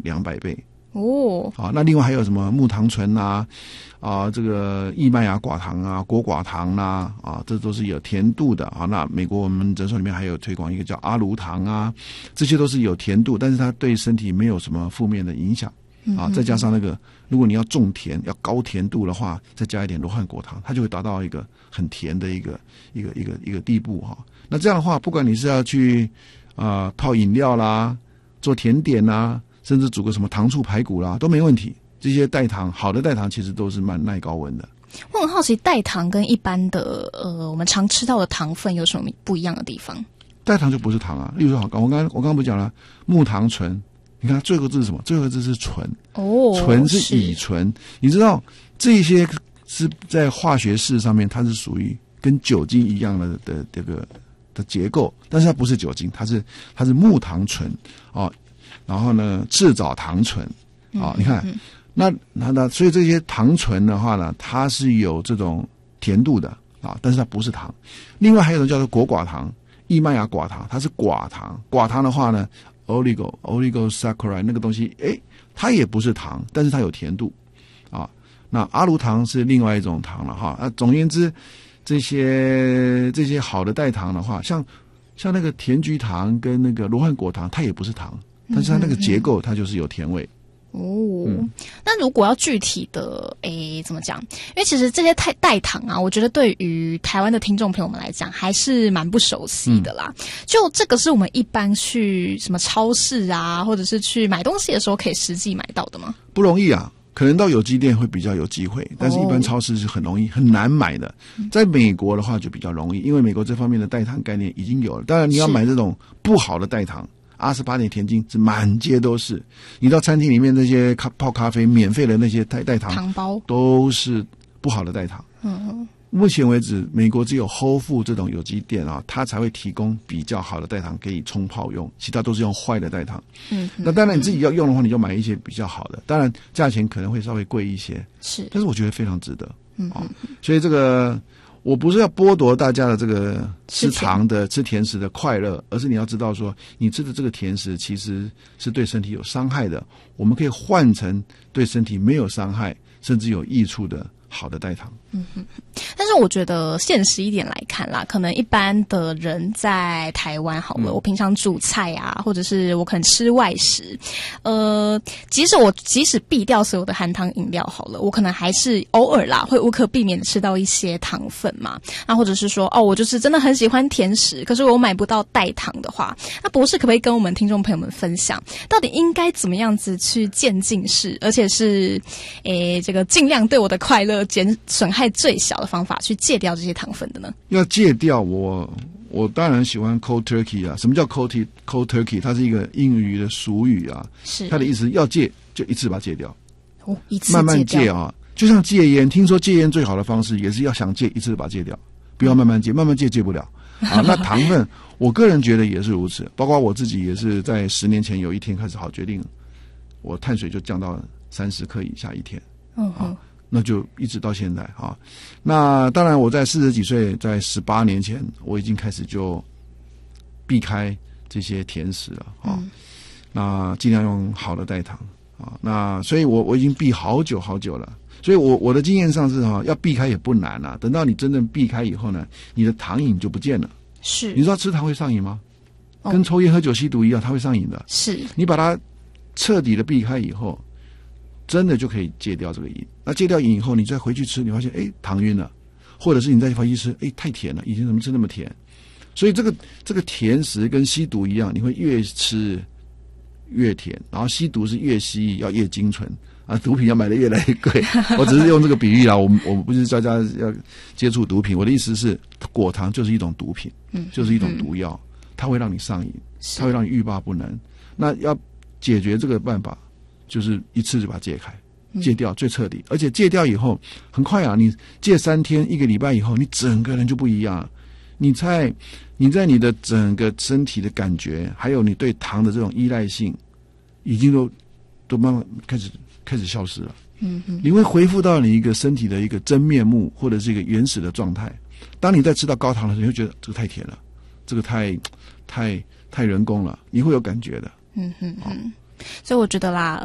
200倍。 哦， 好，那另外还有什么木糖醇啊，这个异麦芽寡糖啊、果寡糖啦，这都是有甜度的啊。那美国我们诊所里面还有推广一个叫阿卢糖啊，这些都是有甜度，但是它对身体没有什么负面的影响啊。再加上那个，如果你要重甜、要高甜度的话，再加一点罗汉果糖，它就会达到一个很甜的一个地步哈。那这样的话，不管你是要去泡饮料啦、做甜点啦，甚至煮个什么糖醋排骨啦都没问题。这些代糖，好的代糖其实都是蛮耐高温的。 我很好奇，代糖跟一般的我们常吃到的糖分有什么不一样的地方？ 代糖就不是糖啊，例如说，我刚刚不讲了，木糖醇，你看最后一个字是什么？最后一个字是醇。哦，醇是乙醇。你知道这些是在化学式上面，它是属于跟酒精一样的这个的结构，但是它不是酒精，它是木糖醇啊。然后呢，赤藻糖醇啊，你看。那所以这些糖醇的话呢，它是有这种甜度的啊，但是它不是糖。另外还有一种叫做果寡糖、异麦芽寡糖，它是寡糖。寡糖的话呢 ，oligosaccharide 那个东西，它也不是糖，但是它有甜度啊。那阿卢糖是另外一种糖了哈。总而言之，这些好的代糖的话，像那个甜菊糖跟那个罗汉果糖，它也不是糖，但是它那个结构它就是有甜味。 那如果要具体的怎么讲？因为其实这些代糖啊，我觉得对于台湾的听众朋友们来讲还是蛮不熟悉的啦。就这个是我们一般去什么超市啊，或者是去买东西的时候可以实际买到的吗？ 不容易啊，可能到有机店会比较有机会，但是一般超市是很容易很难买的。在美国的话就比较容易，因为美国这方面的代糖概念已经有了。当然你要买这种不好的代糖，阿斯巴甜甜精是满街都是，你到餐厅里面那些泡咖啡免费的那些代糖糖包都是不好的代糖。目前为止，美国只有 Whole Foods 这种有机店啊，它才会提供比较好的代糖给你冲泡用，其他都是用坏的代糖。那当然你自己要用的话，你就买一些比较好的，当然价钱可能会稍微贵一些，但是我觉得非常值得。所以这个。我不是要剥夺大家的这个吃糖的、吃甜食的快乐，而是你要知道说，你吃的这个甜食其实是对身体有伤害的。我们可以换成对身体没有伤害，甚至有益处的好的代糖。 但是我觉得现实一点来看啦，可能一般的人在台湾好了，我平常煮菜啊，或者是我可能吃外食，即使避掉所有的含糖饮料好了，我可能还是偶尔啦会无可避免的吃到一些糖分嘛。那或者是说我就是真的很喜欢甜食，可是我买不到代糖的话，那博士可不可以跟我们听众朋友们分享，到底应该怎么样子去渐进式，而且是这个尽量对我的快乐减损害最小的方法去戒掉这些糖分的呢？要戒掉，我当然喜欢 cold turkey 啊。什么叫 cold turkey？ 它是一个英语的俗语啊，是它的意思要戒就一次把它戒掉， 一次戒掉，慢慢戒啊。就像戒烟，听说戒烟最好的方式也是要想戒一次把它戒掉，不要慢慢戒，慢慢戒戒不了啊。那糖分，我个人觉得也是如此，包括我自己也是在10年前有一天开始好决定，我碳水就降到30克以下一天。那就一直到现在啊。那当然我在40几岁，在18年前我已经开始就避开这些甜食了啊。那尽量用好的代糖啊。那所以我已经避好久了。所以我的经验上是要避开也不难啊。等到你真正避开以后呢，你的糖瘾就不见了。是，你知道吃糖会上瘾吗？跟抽烟喝酒吸毒一样，它会上瘾的。是，你把它彻底的避开以后，真的就可以戒掉这个瘾。那戒掉瘾以后，你再回去吃，你发现糖晕了，或者是你再回去吃，太甜了，以前怎么吃那么甜？所以这个甜食跟吸毒一样，你会越吃越甜，然后吸毒是越吸要越精纯啊，毒品要买的越来越贵。我只是用这个比喻啦，我不是大家要接触毒品，我的意思是果糖就是一种毒品，就是一种毒药，它会让你上瘾，它会让你欲罢不能。那要解决这个办法，就是一次就把它戒开。戒掉最彻底，而且戒掉以后很快啊！你戒3天1个礼拜以后，你整个人就不一样。你在你的整个身体的感觉，还有你对糖的这种依赖性，已经都慢慢开始消失了。你会恢复到你一个身体的一个真面目，或者是一个原始的状态。当你在吃到高糖的时候，你会觉得这个太甜了，这个太人工了，你会有感觉的。 所以我觉得啦，